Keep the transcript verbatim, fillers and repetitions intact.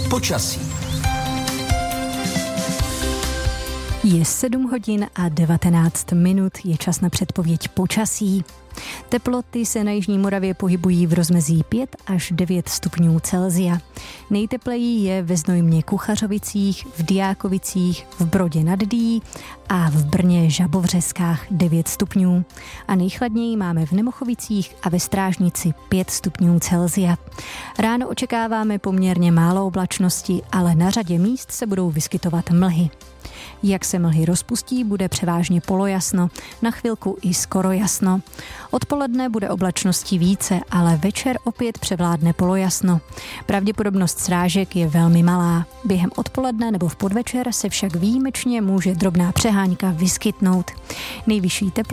počasí. Je sedm hodin a devatenáct minut, je čas na předpověď počasí. Teploty se na jižní Moravě pohybují v rozmezí pět až devět stupňů Celsia. Nejtepleji je ve Znojmě Kuchařovicích, v Diákovicích, v Brodě nad Dyjí a v Brně Žabovřeskách devět stupňů. A nejchladněji máme v Nemochovicích a ve Strážnici pět stupňů Celsia. Ráno očekáváme poměrně málo oblačnosti, ale na řadě míst se budou vyskytovat mlhy. Jak se mlhy rozpustí, bude převážně polojasno, na chvilku i skoro jasno. Odpoledne bude oblačností více, ale večer opět převládne polojasno. Pravděpodobnost srážek je velmi malá. Během odpoledne nebo v podvečer se však výjimečně může drobná přehánka vyskytnout. Nejvyšší teplo